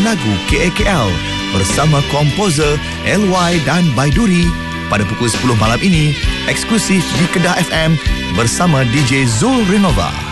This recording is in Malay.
lagu KKL bersama komposer LY dan Baiduri pada pukul 10 malam ini eksklusif di Kedah FM bersama DJ Zul Renova.